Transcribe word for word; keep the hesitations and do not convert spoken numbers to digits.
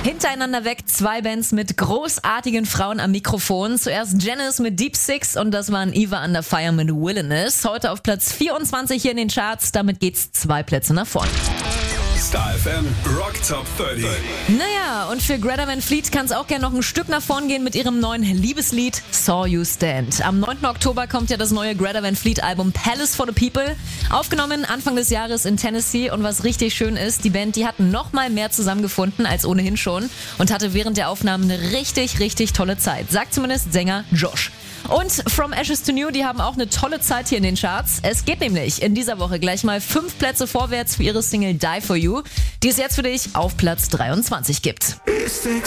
Hintereinander weg zwei Bands mit großartigen Frauen am Mikrofon. Zuerst Janice mit Deep Six und das waren Eva Under Fire mit Wilderness. Heute auf Platz vierundzwanzig hier in den Charts. Damit geht's zwei Plätze nach vorn. Star F M Rock Top dreißig. Naja, und für Greta Van Fleet kann es auch gerne noch ein Stück nach vorn gehen mit ihrem neuen Liebeslied Saw You Stand. Am neunten Oktober kommt ja das neue Greta Van Fleet Album Palace for the People. Aufgenommen Anfang des Jahres in Tennessee und was richtig schön ist, die Band, die hat noch mal mehr zusammengefunden als ohnehin schon und hatte während der Aufnahmen eine richtig, richtig tolle Zeit. Sagt zumindest Sänger Josh. Und From Ashes to New, die haben auch eine tolle Zeit hier in den Charts. Es geht nämlich in dieser Woche gleich mal fünf Plätze vorwärts für ihre Single Die For You, die es jetzt für dich auf Platz dreiundzwanzig gibt.